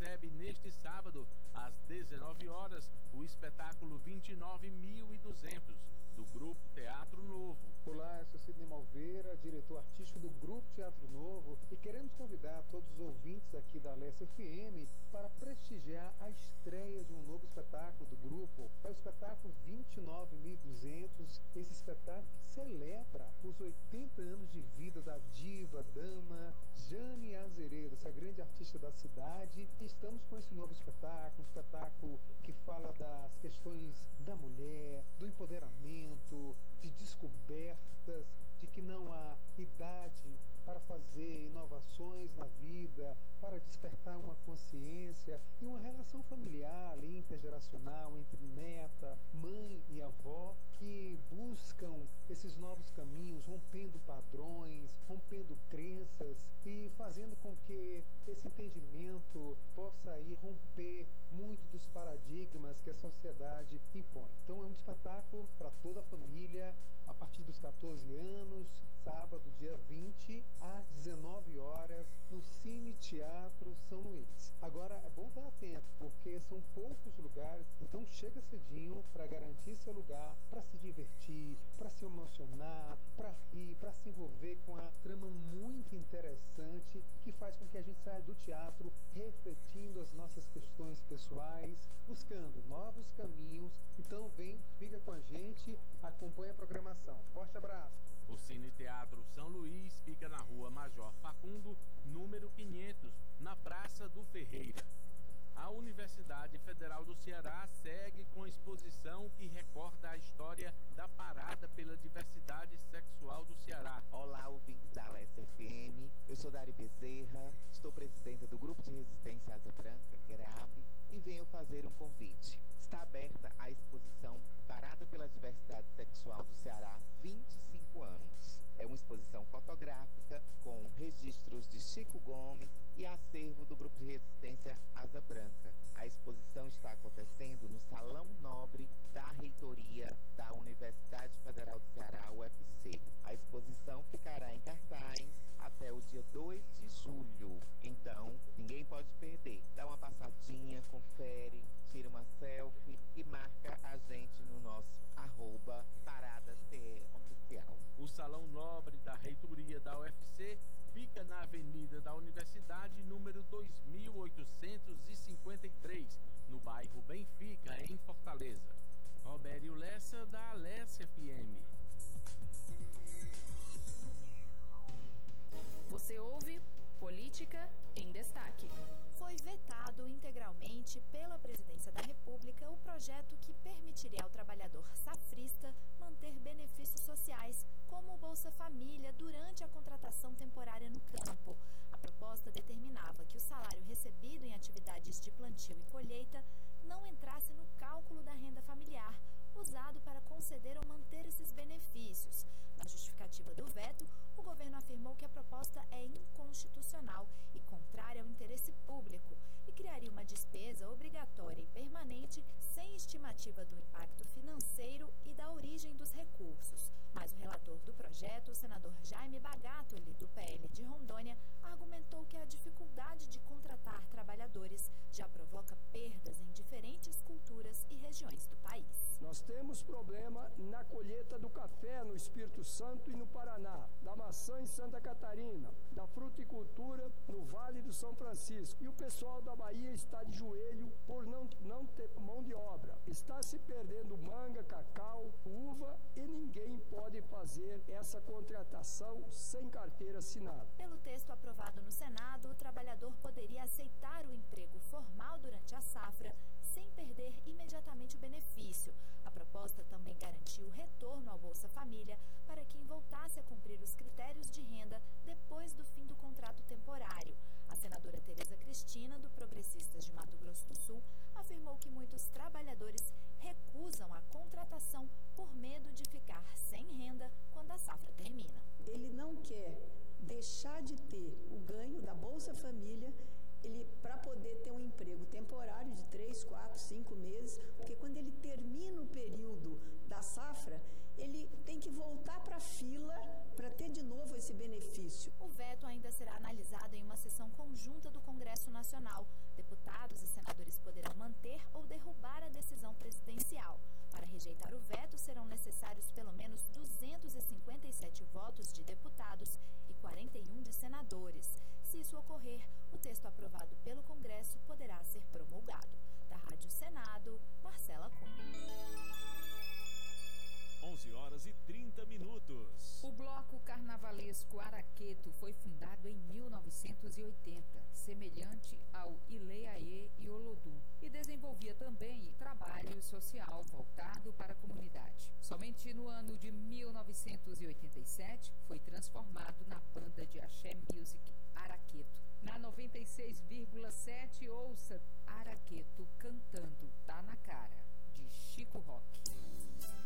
recebe neste sábado, às 19 horas, o espetáculo 29.200, do Grupo Teatro Novo. Olá, eu sou Sidney Malveira, diretor artístico do Grupo Teatro Novo, e queremos convidar todos os ouvintes aqui da Alessa FM para prestigiar a estreia de um novo espetáculo do grupo. É o espetáculo 29.200. Esse espetáculo celebra os 80 anos de vida da diva, dama Jane Azeredo, essa grande artista da cidade. E estamos com esse novo espetáculo, um espetáculo que fala das questões da mulher, do empoderamento, de descobertas, de que não há idade para fazer inovações na vida, para despertar uma consciência e uma relação familiar, intergeracional, entre neta, mãe e avó, que buscam esses novos caminhos, rompendo padrões, rompendo crenças e fazendo com que esse entendimento possa ir romper muito dos paradigmas que a sociedade impõe. Então é um espetáculo para toda a família, a partir dos 14 anos, sábado, dia 20, às 19 horas, no Cine Teatro São Luís. Agora, é bom dar tempo, porque são poucos lugares, então chega cedinho para garantir seu lugar, para se divertir, para se emocionar, para rir, para se envolver com a trama muito interessante que faz com que a gente saia do teatro refletindo as nossas questões pessoais, buscando novos caminhos. Então vem, fica com a gente, acompanha a programação. Forte abraço! O Cine Teatro São Luís fica na Rua Major Facundo, número 500, na Praça do Ferreira. A Universidade Federal do Ceará segue com a exposição que recorda a história da parada pela diversidade sexual do Ceará. Olá, ouvintes da Alessa FM. Eu sou Dari Bezerra, estou presidenta do Grupo de Resistência Asa Branca, GRAB, e venho fazer um convite. Está aberta a exposição Parada pela Diversidade Sexual do Ceará, 25 anos. É uma exposição fotográfica com registros de Chico Gomes e acervo do Grupo de Resistência Asa Branca. A exposição está acontecendo no Salão Nobre da Reitoria da Universidade Federal do Ceará, UFC. A exposição ficará em cartaz até o dia 2 de julho. Então, ninguém pode perder. Dá uma passadinha, confere, tira uma selfie e marca a gente no nosso @ParadaCEOficial. O Salão Nobre da Reitoria da UFC fica na Avenida da Universidade, número 2853, no bairro Benfica, em Fortaleza. Robério Lessa, da Alessa FM. Você ouve Política em Destaque. Foi vetado integralmente pela Presidência da República o projeto que permitiria ao trabalhador safrista manter benefícios sociais, como o Bolsa Família, durante a contratação temporária no campo. A proposta determinava que o salário recebido em atividades de plantio e colheita não entrasse no cálculo da renda familiar, usado para conceder ou manter esses benefícios. Na justificativa do veto, o governo afirmou que a proposta é inconstitucional e contrária ao interesse público e criaria uma despesa obrigatória e permanente sem estimativa do impacto financeiro e da origem dos recursos. Mas o relator do projeto, o senador Jaime Bagatoli, do PL de Rondônia, argumentou que a dificuldade de contratar trabalhadores já provoca perdas em diferentes culturas e regiões do país. Nós temos problema na colheita do café no Espírito Santo e no Paraná, da maçã em Santa Catarina, da fruticultura no Vale do São Francisco. E o pessoal da Bahia está de joelho por não ter mão de obra. Está se perdendo manga, cacau, uva e ninguém pode fazer essa contratação sem carteira assinada. Pelo texto aprovado no Senado, o trabalhador poderia aceitar o emprego formal durante a safra sem perder imediatamente o benefício. A proposta também garantiu o retorno ao Bolsa Família para quem voltasse a cumprir os critérios de renda depois do fim do contrato temporário. A senadora Tereza Cristina, do Progressistas de Mato Grosso do Sul, afirmou que muitos trabalhadores recusam a contratação por medo de ficar sem renda quando a safra termina. Ele não quer deixar de ter o ganho da Bolsa texto aprovado pelo Congresso poderá ser promulgado. Da Rádio Senado, Marcela Cunha. 11h30. O Bloco Carnavalesco Araqueto foi fundado em 1980, semelhante ao Ileaê e Olodum, e desenvolvia também trabalho social voltado para a comunidade. Somente no ano de 1987 foi transformado na banda de axé music Araqueto. Na 96,7 ouça Araqueto cantando Tá na Cara, de Chico Rock.